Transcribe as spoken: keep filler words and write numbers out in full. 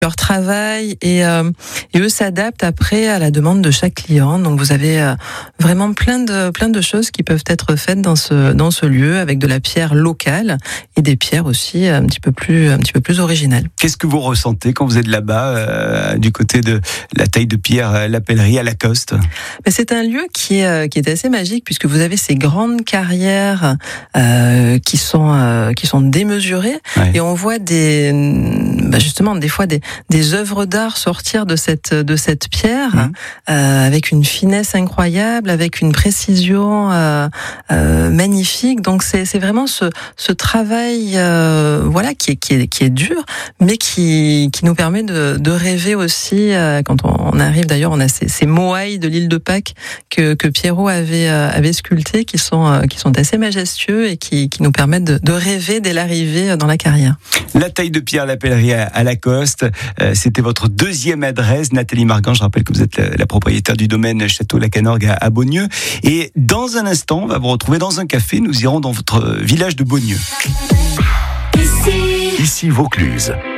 leur travail et, euh, et eux s'adaptent après à la demande de chaque client. Donc vous avez euh, vraiment plein de plein de choses qui peuvent être faites dans ce dans ce lieu avec de la pierre locale et des pierres aussi un petit peu plus un petit peu plus originales. Qu'est-ce que vous ressentez quand vous êtes là-bas euh, du côté de la taille de pierre La Pellerie à Lacoste? Mais c'est un lieu qui est qui est assez magique puisque vous avez ces grandes carrières euh, qui sont euh, qui sont démesurées ouais. Et on voit des bah justement des fois des des œuvres d'art sortir de cette de cette pierre mmh. euh, avec une finesse incroyable, avec une précision euh, euh, magnifique. Donc c'est c'est vraiment ce ce travail euh, voilà qui est qui est qui est dur, mais qui qui nous permet de de rêver aussi euh, quand on, on arrive. D'ailleurs, on a ces ces moailles de l'île de Pâques que que Pierrot avait euh, avait sculptés, qui sont euh, qui sont assez majestueux et qui qui nous permettent de, de rêver dès l'arrivée dans la carrière. La taille de pierre La Pellerie à, à Lacoste. Euh, c'était votre deuxième adresse, Nathalie Margan. Je rappelle que vous êtes la, la propriétaire du domaine Château Lacanorgue à, à Beaugneux. Et dans un instant, on va vous retrouver dans un café. Nous irons dans votre village de Beaugneux. Ici, Ici Vaucluse.